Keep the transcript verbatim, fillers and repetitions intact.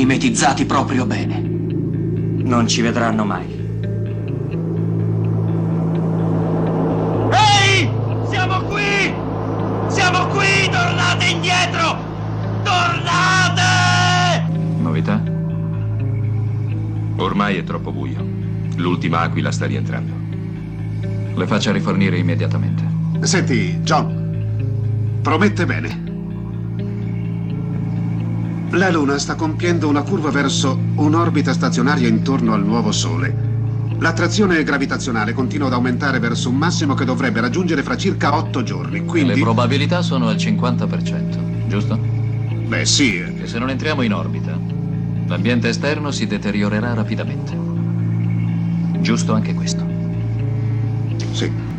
mimetizzati proprio bene. Non ci vedranno mai. Ehi! Siamo qui! Siamo qui! Tornate indietro! Tornate! Novità? Ormai è troppo buio. L'ultima aquila sta rientrando. Le faccia rifornire immediatamente. Senti, John, promette bene. La Luna sta compiendo una curva verso un'orbita stazionaria intorno al nuovo Sole. L'attrazione gravitazionale continua ad aumentare verso un massimo che dovrebbe raggiungere fra circa otto giorni, quindi... Le probabilità sono al cinquanta per cento, giusto? Beh, sì. E se non entriamo in orbita, l'ambiente esterno si deteriorerà rapidamente. Giusto anche questo. Sì.